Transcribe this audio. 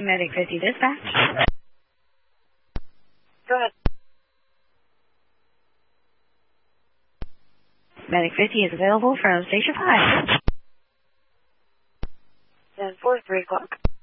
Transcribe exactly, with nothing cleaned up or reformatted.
Medic fifty dispatch. Go ahead. Medic fifty is available from Station five. ten four, three o'clock.